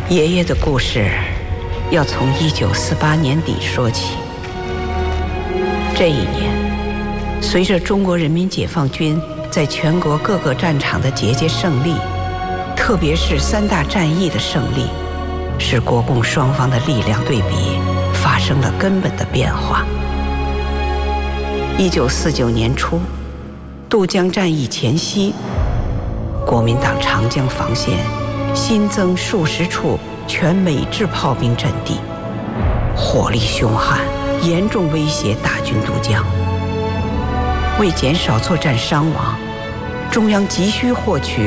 爷爷的故事要从1948年底说起。这一年，随着中国人民解放军在全国各个战场的节节胜利，特别是3大战役的胜利，使国共双方的力量对比发生了根本的变化。1949年初，渡江战役前夕，国民党长江防线新增数十处全美制炮兵阵地，火力凶悍，严重威胁大军渡江。为减少作战伤亡，中央急需获取